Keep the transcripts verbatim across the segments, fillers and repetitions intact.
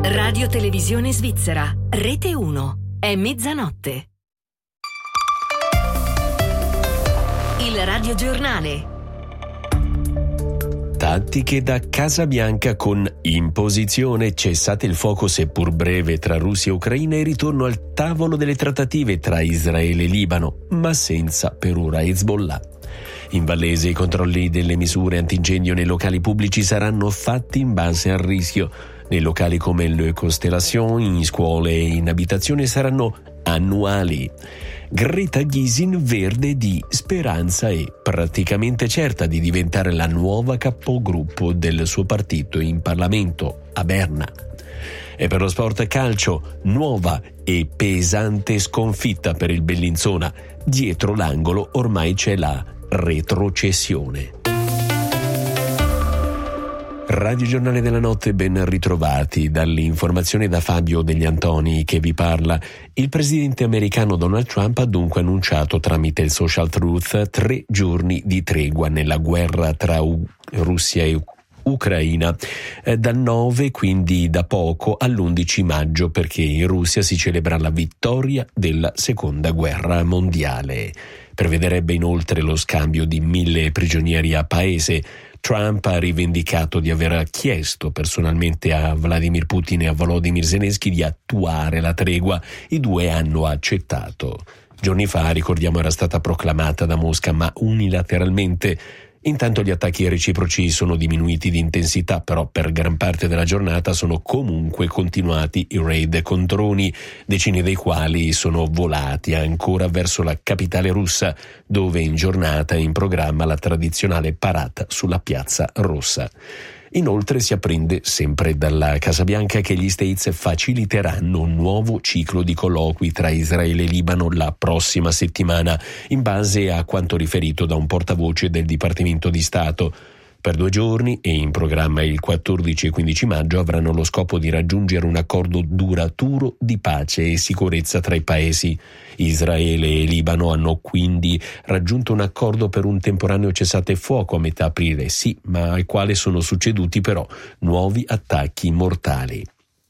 Radio Televisione Svizzera, Rete uno, è mezzanotte. Il radiogiornale. Tattiche da Casa Bianca con imposizione, cessate il fuoco seppur breve tra Russia e Ucraina e ritorno al tavolo delle trattative tra Israele e Libano, ma senza per ora Hezbollah. In Vallese i controlli delle misure antincendio nei locali pubblici saranno fatti in base al rischio. Nei locali come Le Constellation, in scuole e in abitazione saranno annuali. Greta Gysin verde di speranza e praticamente certa di diventare la nuova capogruppo del suo partito in Parlamento a Berna. E per lo sport calcio, nuova e pesante sconfitta per il Bellinzona. Dietro l'angolo ormai c'è la retrocessione. Radio Giornale della Notte, ben ritrovati. Dall'informazione da Fabio Degli Antoni che vi parla. Il presidente americano Donald Trump ha dunque annunciato tramite il Social Truth tre giorni di tregua nella guerra tra U- Russia e Ucraina, eh, dal nove, quindi da poco, all'undici maggio, perché in Russia si celebra la vittoria della seconda guerra mondiale. Prevederebbe inoltre lo scambio di mille prigionieri a paese. Trump ha rivendicato di aver chiesto personalmente a Vladimir Putin e a Volodymyr Zelensky di attuare la tregua. I due hanno accettato. Giorni fa, ricordiamo, era stata proclamata da Mosca, ma unilateralmente. Intanto gli attacchi reciproci sono diminuiti di intensità, però per gran parte della giornata sono comunque continuati i raid con droni, decine dei quali sono volati ancora verso la capitale russa, dove in giornata è in programma la tradizionale parata sulla Piazza Rossa. Inoltre si apprende sempre dalla Casa Bianca che gli States faciliteranno un nuovo ciclo di colloqui tra Israele e Libano la prossima settimana, in base a quanto riferito da un portavoce del Dipartimento di Stato. Per due giorni e in programma il quattordici e quindici maggio avranno lo scopo di raggiungere un accordo duraturo di pace e sicurezza tra i paesi. Israele e Libano hanno quindi raggiunto un accordo per un temporaneo cessate fuoco a metà aprile, sì, ma al quale sono succeduti però nuovi attacchi mortali.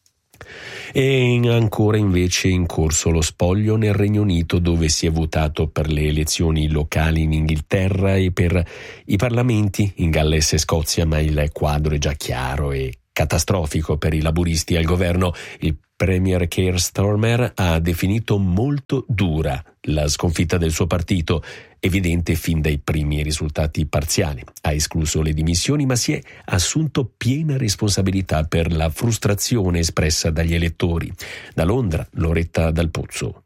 E ancora invece in corso lo spoglio nel Regno Unito, dove si è votato per le elezioni locali in Inghilterra e per i parlamenti in Galles e Scozia, ma il quadro è già chiaro e catastrofico per i laburisti al governo. Il premier Keir Starmer ha definito molto dura la sconfitta del suo partito, evidente fin dai primi risultati parziali. Ha escluso le dimissioni, ma si è assunto piena responsabilità per la frustrazione espressa dagli elettori. Da Londra, Loretta Dal Pozzo.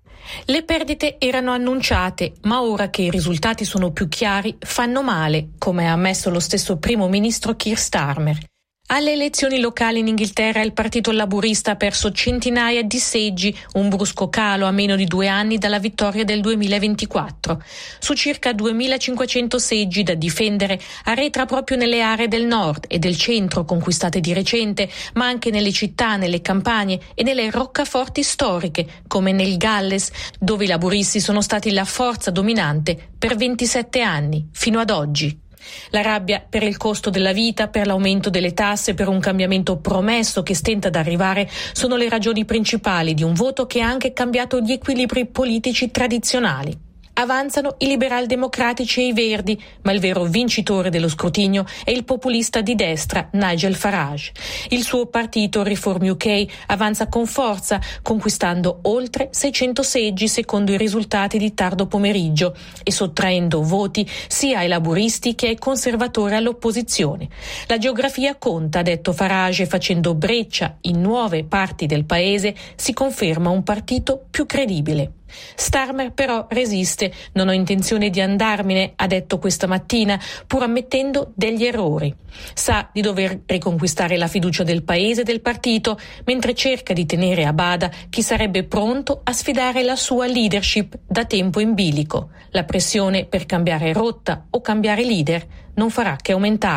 Le perdite erano annunciate, ma ora che i risultati sono più chiari fanno male, come ha ammesso lo stesso primo ministro Keir Starmer. Alle elezioni locali in Inghilterra il partito laburista ha perso centinaia di seggi, un brusco calo a meno di due anni dalla vittoria del duemilaventiquattro. Su circa duemilacinquecento seggi da difendere arretra proprio nelle aree del nord e del centro conquistate di recente, ma anche nelle città, nelle campagne e nelle roccaforti storiche, come nel Galles, dove i laburisti sono stati la forza dominante per ventisette anni, fino ad oggi. La rabbia per il costo della vita, per l'aumento delle tasse, per un cambiamento promesso che stenta ad arrivare sono le ragioni principali di un voto che ha anche cambiato gli equilibri politici tradizionali. Avanzano i liberal democratici e i verdi, ma il vero vincitore dello scrutinio è il populista di destra Nigel Farage. Il suo partito Reform U K avanza con forza, conquistando oltre seicento seggi secondo i risultati di tardo pomeriggio e sottraendo voti sia ai laburisti che ai conservatori all'opposizione. La geografia conta, ha detto Farage, facendo breccia in nuove parti del paese si conferma un partito più credibile. Starmer però resiste. Non ho intenzione di andarmene, ha detto questa mattina, pur ammettendo degli errori. Sa di dover riconquistare la fiducia del paese e del partito, mentre cerca di tenere a bada chi sarebbe pronto a sfidare la sua leadership da tempo in bilico. La pressione per cambiare rotta o cambiare leader non farà che aumentare.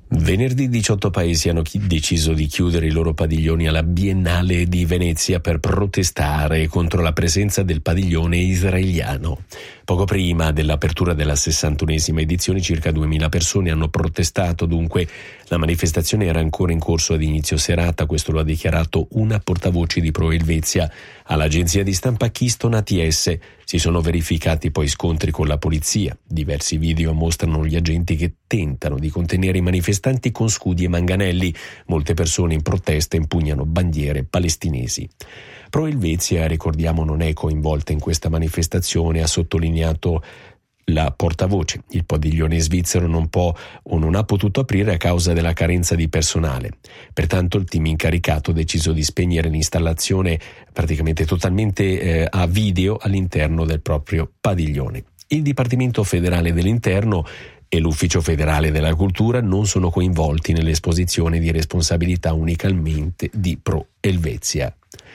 Venerdì diciotto paesi hanno deciso di chiudere i loro padiglioni alla Biennale di Venezia per protestare contro la presenza del padiglione israeliano. Poco prima dell'apertura della sessantunesima edizione circa duemila persone hanno protestato, dunque la manifestazione era ancora in corso ad inizio serata, questo lo ha dichiarato una portavoce di Pro Helvezia all'agenzia di stampa Keystone A T S. Si sono verificati poi scontri con la polizia. Diversi video mostrano gli agenti che tentano di contenere i manifestanti con scudi e manganelli. Molte persone in protesta impugnano bandiere palestinesi. Pro Helvezia, ricordiamo, non è coinvolta in questa manifestazione, ha sottolineato la portavoce. Il padiglione svizzero non può o non ha potuto aprire a causa della carenza di personale. Pertanto il team incaricato ha deciso di spegnere l'installazione praticamente totalmente eh, a video all'interno del proprio padiglione. Il Dipartimento federale dell'Interno e l'Ufficio federale della cultura non sono coinvolti nell'esposizione di responsabilità unicamente di Pro Helvezia.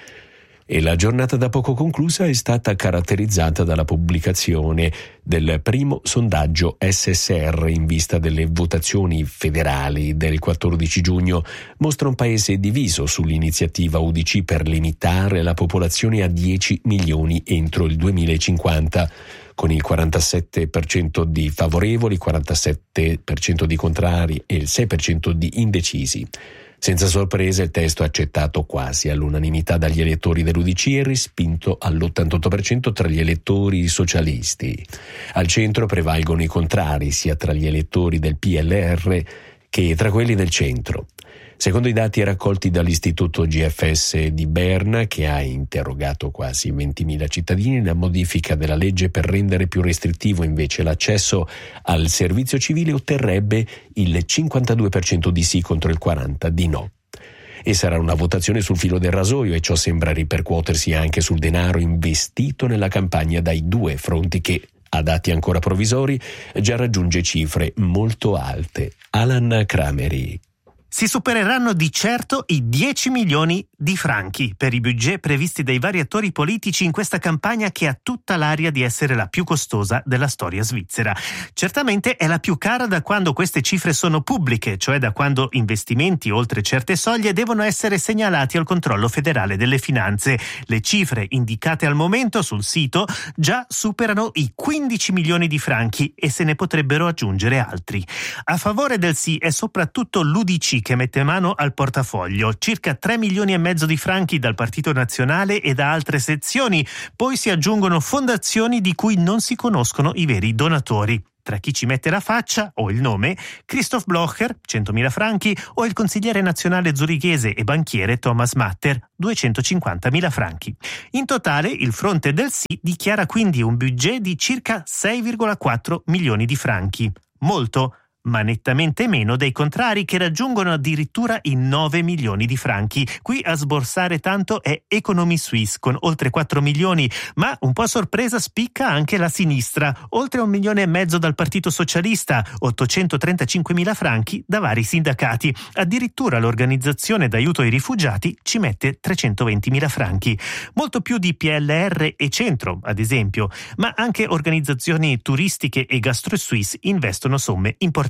E la giornata da poco conclusa è stata caratterizzata dalla pubblicazione del primo sondaggio S S R in vista delle votazioni federali del quattordici giugno. Mostra un paese diviso sull'iniziativa U D C per limitare la popolazione a dieci milioni entro il duemilacinquanta, con il quarantasette per cento di favorevoli, il quarantasette per cento di contrari e il sei per cento di indecisi. Senza sorpresa il testo è accettato quasi all'unanimità dagli elettori dell'U D C e respinto all'ottantotto per cento tra gli elettori socialisti. Al centro prevalgono i contrari sia tra gli elettori del P L R che tra quelli del centro. Secondo i dati raccolti dall'Istituto G F S di Berna, che ha interrogato quasi ventimila cittadini, la modifica della legge per rendere più restrittivo invece l'accesso al servizio civile otterrebbe il cinquantadue per cento di sì contro il quaranta per cento di no. E sarà una votazione sul filo del rasoio e ciò sembra ripercuotersi anche sul denaro investito nella campagna dai due fronti che, a dati ancora provvisori, già raggiunge cifre molto alte. Alan Crameri. Si supereranno di certo i dieci milioni di franchi per i budget previsti dai vari attori politici in questa campagna che ha tutta l'aria di essere la più costosa della storia svizzera. Certamente è la più cara da quando queste cifre sono pubbliche, cioè da quando investimenti oltre certe soglie devono essere segnalati al controllo federale delle finanze. Le cifre indicate al momento sul sito già superano i quindici milioni di franchi e se ne potrebbero aggiungere altri. A favore del sì è soprattutto l'U D C che mette mano al portafoglio, circa tre milioni e mezzo di franchi dal Partito Nazionale e da altre sezioni, poi si aggiungono fondazioni di cui non si conoscono i veri donatori. Tra chi ci mette la faccia o il nome, Christoph Blocher, centomila franchi, o il consigliere nazionale zurichese e banchiere Thomas Matter, duecentocinquantamila franchi. In totale il fronte del sì dichiara quindi un budget di circa sei virgola quattro milioni di franchi. Molto, ma nettamente meno dei contrari che raggiungono addirittura i nove milioni di franchi. Qui a sborsare tanto è Economie Suisse con oltre quattro milioni, ma un po' a sorpresa spicca anche la sinistra, oltre un milione e mezzo dal Partito Socialista, ottocentotrentacinquemila franchi da vari sindacati. Addirittura l'organizzazione d'aiuto ai rifugiati ci mette trecentoventimila franchi. Molto più di P L R e Centro, ad esempio, ma anche organizzazioni turistiche e Gastro Suisse investono somme importanti.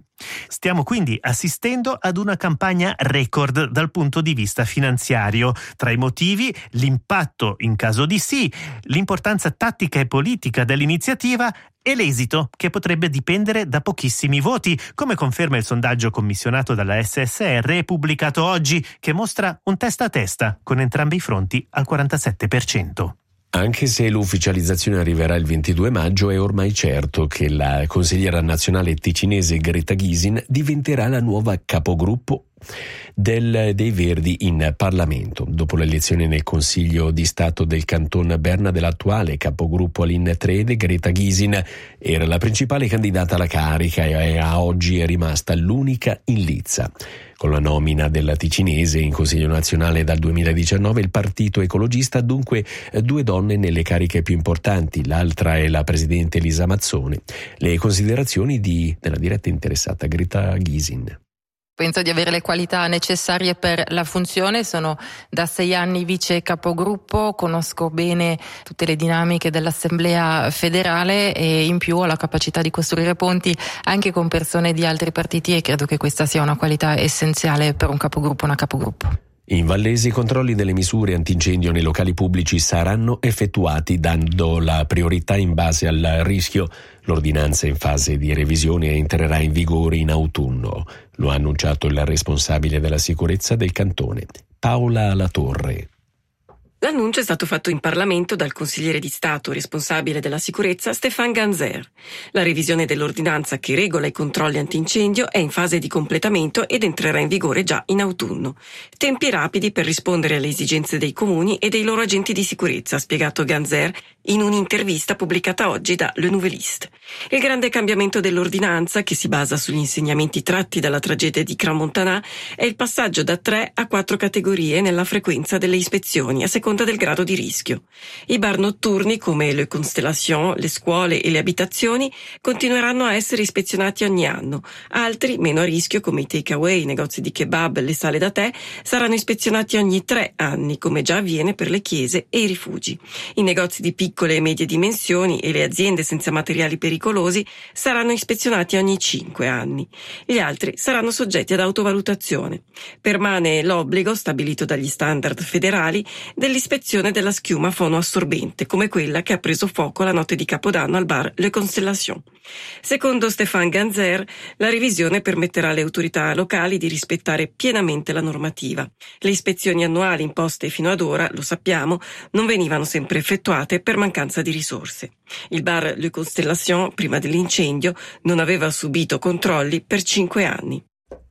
Stiamo quindi assistendo ad una campagna record dal punto di vista finanziario. Tra i motivi, l'impatto in caso di sì, l'importanza tattica e politica dell'iniziativa e l'esito, che potrebbe dipendere da pochissimi voti, come conferma il sondaggio commissionato dalla S S R e pubblicato oggi, che mostra un testa a testa con entrambi i fronti al quarantasette per cento. Anche se l'ufficializzazione arriverà il ventidue maggio, è ormai certo che la consigliera nazionale ticinese Greta Gysin diventerà la nuova capogruppo del, dei Verdi in Parlamento. Dopo l'elezione nel Consiglio di Stato del Canton Berna dell'attuale capogruppo Aline Trede, Greta Gysin era la principale candidata alla carica e a oggi è rimasta l'unica in lizza. Con la nomina della ticinese in Consiglio nazionale dal duemiladiciannove, il Partito Ecologista ha dunque due donne nelle cariche più importanti, l'altra è la presidente Elisa Mazzone. Le considerazioni di, della diretta interessata Greta Gysin. Penso di avere le qualità necessarie per la funzione, sono da sei anni vice capogruppo, conosco bene tutte le dinamiche dell'Assemblea federale e in più ho la capacità di costruire ponti anche con persone di altri partiti e credo che questa sia una qualità essenziale per un capogruppo, una capogruppo. In Vallese i controlli delle misure antincendio nei locali pubblici saranno effettuati dando la priorità in base al rischio. L'ordinanza è in fase di revisione e entrerà in vigore in autunno. Lo ha annunciato il responsabile della sicurezza del cantone, Paola Latorre. L'annuncio è stato fatto in Parlamento dal consigliere di Stato responsabile della sicurezza Stéphane Ganzer. La revisione dell'ordinanza che regola i controlli antincendio è in fase di completamento ed entrerà in vigore già in autunno. Tempi rapidi per rispondere alle esigenze dei comuni e dei loro agenti di sicurezza, ha spiegato Ganzer in un'intervista pubblicata oggi da Le Nouvelliste. Il grande cambiamento dell'ordinanza, che si basa sugli insegnamenti tratti dalla tragedia di Crans-Montana, è il passaggio da tre a quattro categorie nella frequenza delle ispezioni, a seconda del grado di rischio. I bar notturni come le Constellation, le scuole e le abitazioni continueranno a essere ispezionati ogni anno. Altri, meno a rischio, come i takeaway, i negozi di kebab, le sale da tè, saranno ispezionati ogni tre anni, come già avviene per le chiese e i rifugi. I negozi di piccole e medie dimensioni e le aziende senza materiali pericolosi saranno ispezionati ogni cinque anni. Gli altri saranno soggetti ad autovalutazione. Permane l'obbligo, stabilito dagli standard federali, dell'ispezione della schiuma fonoassorbente, come quella che ha preso fuoco la notte di Capodanno al bar Le Constellation. Secondo Stéphane Ganzer, la revisione permetterà alle autorità locali di rispettare pienamente la normativa. Le ispezioni annuali imposte fino ad ora, lo sappiamo, non venivano sempre effettuate per mancanza di risorse. Il bar Le Constellation, prima dell'incendio, non aveva subito controlli per cinque anni.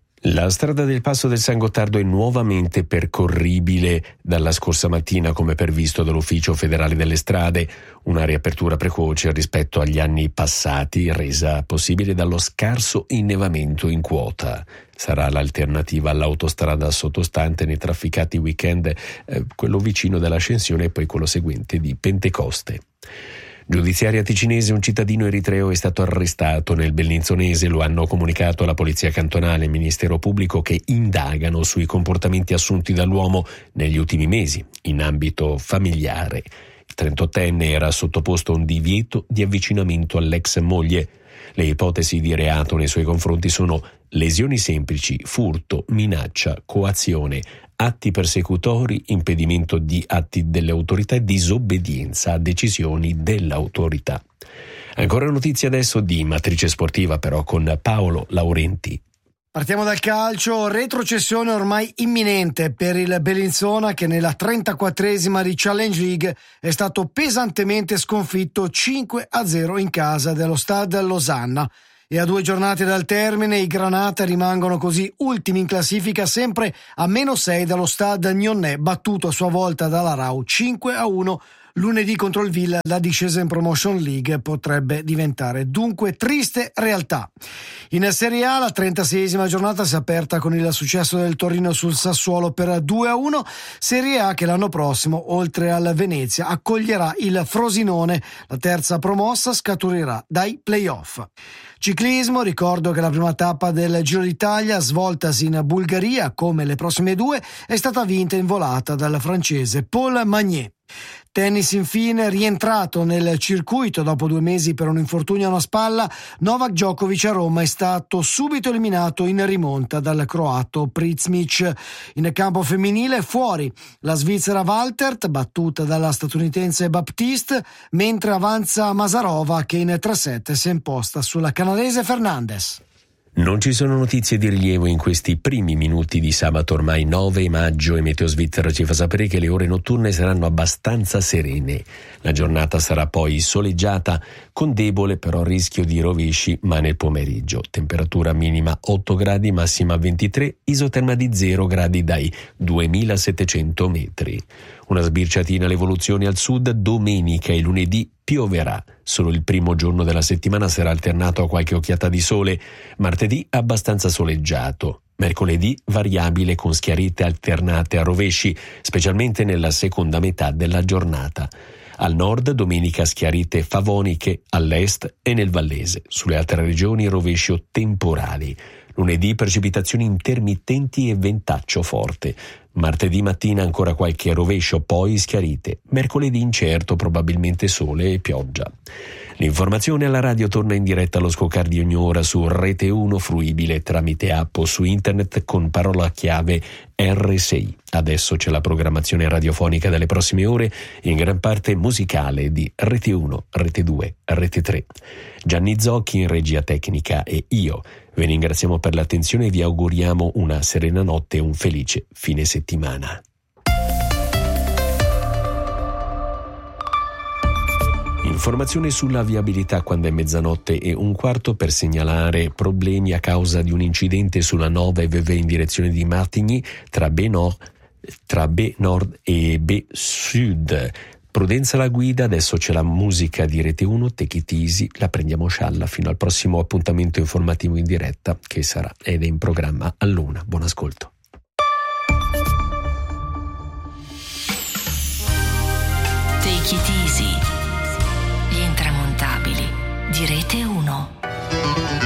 La strada del Passo del San Gottardo è nuovamente percorribile dalla scorsa mattina come previsto dall'Ufficio federale delle strade, una riapertura precoce rispetto agli anni passati resa possibile dallo scarso innevamento in quota. Sarà l'alternativa all'autostrada sottostante nei trafficati weekend, eh, quello vicino dell'Ascensione e poi quello seguente di Pentecoste. Giudiziaria ticinese, un cittadino eritreo è stato arrestato nel Bellinzonese, lo hanno comunicato la Polizia Cantonale e il Ministero Pubblico che indagano sui comportamenti assunti dall'uomo negli ultimi mesi in ambito familiare. Il trentottenne era sottoposto a un divieto di avvicinamento all'ex moglie. Le ipotesi di reato nei suoi confronti sono lesioni semplici, furto, minaccia, coazione, atti persecutori, impedimento di atti delle autorità e disobbedienza a decisioni dell'autorità. Ancora notizie adesso di matrice sportiva però con Paolo Laurenti. Partiamo dal calcio, retrocessione ormai imminente per il Bellinzona che nella trentaquattresima di Challenge League è stato pesantemente sconfitto cinque a zero in casa dello Stade Losanna. E a due giornate dal termine i Granata rimangono così ultimi in classifica, sempre a meno sei dallo Stade Nyonnais, battuto a sua volta dalla Rau cinque a uno. Lunedì contro il Villa la discesa in Promotion League potrebbe diventare dunque triste realtà. In Serie A la trentaseiesima giornata si è aperta con il successo del Torino sul Sassuolo per due a uno. Serie A che l'anno prossimo, oltre al Venezia, accoglierà il Frosinone. La terza promossa scaturirà dai play-off. Ciclismo, ricordo che la prima tappa del Giro d'Italia, svoltasi in Bulgaria come le prossime due, è stata vinta in volata dal francese Paul Magnier. Tennis infine, rientrato nel circuito dopo due mesi per un infortunio a una spalla, Novak Djokovic a Roma è stato subito eliminato in rimonta dal croato Pritzmic. In campo femminile fuori la svizzera Waltert, battuta dalla statunitense Baptiste, mentre avanza Masarova che in tre set si è imposta sulla canadese Fernandez. Non ci sono notizie di rilievo in questi primi minuti di sabato ormai nove maggio e Meteo Svizzera ci fa sapere che le ore notturne saranno abbastanza serene. La giornata sarà poi soleggiata con debole però rischio di rovesci ma nel pomeriggio. Temperatura minima otto gradi, massima ventitré, isoterma di zero gradi dai duemilasettecento metri. Una sbirciatina alle evoluzioni al sud, domenica e lunedì pioverà. Solo il primo giorno della settimana sarà alternato a qualche occhiata di sole. Martedì abbastanza soleggiato. Mercoledì variabile con schiarite alternate a rovesci, specialmente nella seconda metà della giornata. Al nord domenica schiarite favoniche all'est e nel Vallese. Sulle altre regioni rovesci o temporali. Lunedì precipitazioni intermittenti e ventaccio forte. Martedì mattina ancora qualche rovescio, poi schiarite. Mercoledì incerto, probabilmente sole e pioggia. L'informazione alla radio torna in diretta allo scoccare di ogni ora su Rete uno, fruibile tramite app o su internet con parola chiave erre sei. Adesso c'è la programmazione radiofonica delle prossime ore, in gran parte musicale, di Rete uno, Rete due, Rete tre. Gianni Zocchi in regia tecnica e io vi ringraziamo per l'attenzione e vi auguriamo una serena notte e un felice fine settimana. Informazione sulla viabilità quando è mezzanotte e un quarto per segnalare problemi a causa di un incidente sulla nove V V in direzione di Martigny tra B Nord, tra B Nord e B Sud. Prudenza alla guida, adesso c'è la musica di Rete uno, Take It Easy, la prendiamo scialla fino al prossimo appuntamento informativo in diretta che sarà ed è in programma all'una. Buon ascolto. Take It Easy.